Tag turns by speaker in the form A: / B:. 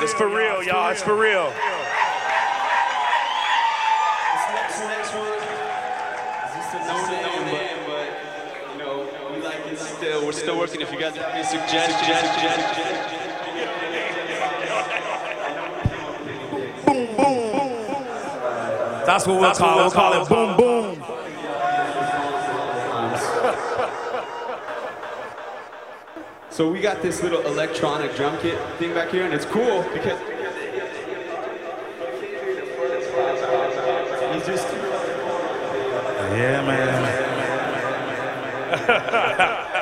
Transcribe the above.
A: It's for real, y'all. It's for real.
B: This next one is just a no name, but you know, we like it still. We're still working. If you guys have any suggestions.
A: Boom, boom. That's what we'll call it. Boom, boom.
B: So we got this little electronic drum kit thing back here, and it's cool because he's just...
A: Yeah, man.